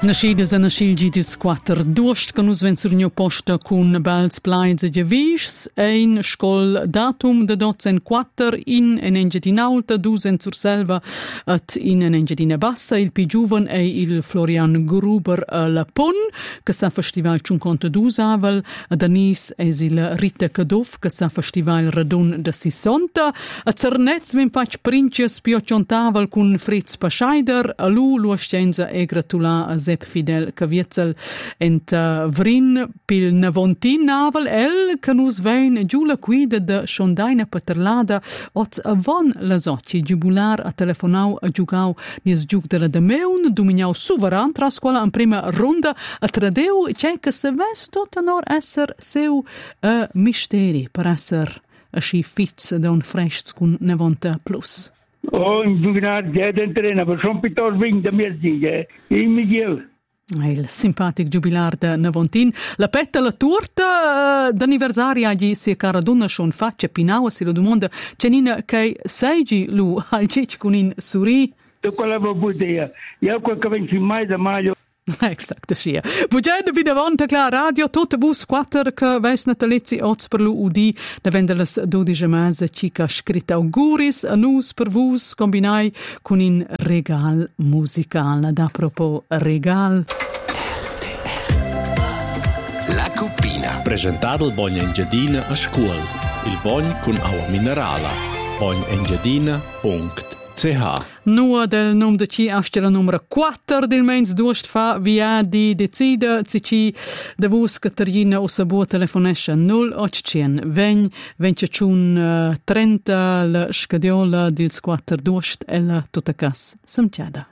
Nascidas a nascilgi dils quattr duost che nus ven sur gneu posta cun bals plaids e giavis ein scol datum de 1204 in Engadina Alta, dus en sur selva at in Engadina Bassa. Il più giuven è il Florian Gruber a la Pon, che sa festival 52 avel, a Danis es il Rita Kadov, che sa festival radun de 60. A Cernez ven fac princias piociontavel cun Fritz Pascheider, a lu scienza e gratula a Sepp Fidel Caviezel ent vrin pil navontin navel el che nus vein giù la guida de Shondaina Paterlada oz avon la soci gibular a telefonau a giugau nies giug de la Dameun dominau suveran tra scuola in prima ronda a tradeu c'è che se ves tot anor esser seu misteri per esser asci fitz da un fresh con 90 plus. Oh, in giugnar jeden trena, per son piuttosto ving da mezzi, il migliore. Il simpatico giubilar da Navontin. La petta la torta d'anniversario di se Caradonna schon faccia pinau se lo domanda cenina che seigi lu al cec con in suri. Tu quella budea. Io quel che venci mai da maio. Exact, sia. Bugen vi davanti alla radio, tutte bus 4 che ves natalizzi oz per l'UD, da vendelas 12 mese cica scritta auguris a nus per vus combinai con in regal musical. Da propos regal. La Cuppina. Presentato il Bogn Engadina a scuola. Il Bogn con acqua minerale. bognengadina.ch. Nua del nome de ci astela numero 4 del mens dost fa via di decida ci de vos Caterina o sabo telefonesha 0800 20 25 30 la scadiola dils 4 dost ella tutta cas samtiada.